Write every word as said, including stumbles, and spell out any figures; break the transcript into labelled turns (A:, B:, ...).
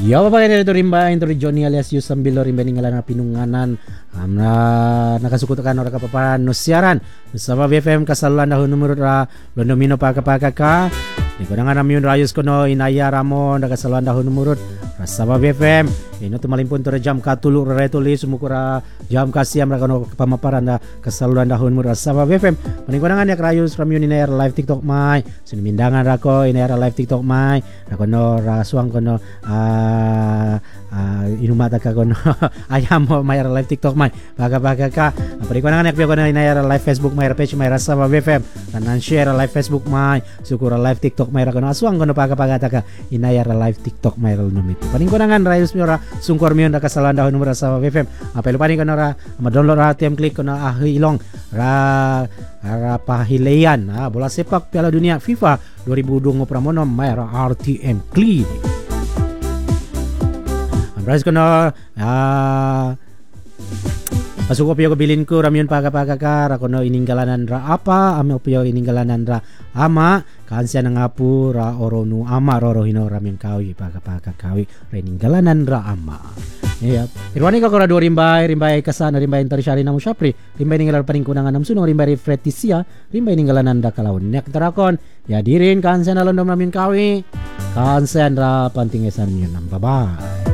A: Ya bapak ini itu rimba itu Johnny alias Yusam Bilo rimba ninggalan pinunganan amna nakasukutukan orang kapaparan nusiaran sama B F M kasaluan dahun numur ra londomino paka-paka ka di kudangan namyun rayus kono inaya ramon nakasaluan dahun numur sama B F M ino tumalimpun tura jam katulu retuli sumukura jam kasiam ra kono pamaparan da kasaluan dahun numur sama B F M paning kudangan yak rayus ramyun inaya live TikTok mai sinimindangan ra ko inaya live TikTok mai ra kono ra suang kono uh, uh, inumata ka kono ayam mo mayar live TikTok mai baga-baga ka perikuangan yak kono inayar live Facebook mai page mai rasa B F M kanan share live Facebook mai syukur live TikTok mai kono asuang kono paga-paga ka inayar live TikTok mai numit paningkunangan rayus miora sungkor mion da kasalan dahun number rasa B F M apa lupa ni kono ra ma-download ra tem klik kono ah ilong ra ra pahilean ah bola sepak Piala Dunia FIFA dua ribu dua puluh pramono mai ra R T M clean Amras kono ah Masuk opio bilin ko ramyon paga-paga ka ra kono ininggalanan ra apa ame opio ininggalanan ra ama kansya nangapu ra oronu ama roro hino ramyon kawi paga-paga kawi ra ininggalanan ra ama. Iya. Irwani ka kora dua rimbay rimbay kasana rimbay tersyari namu syapri rimbay ninggalan paning kunangan nam suno rimbay refretisia rimbay ninggalanan da kalawon nek terakon ya dirin kansya nalondom ramyon kawi kansya ra pantingesan yun bye bye.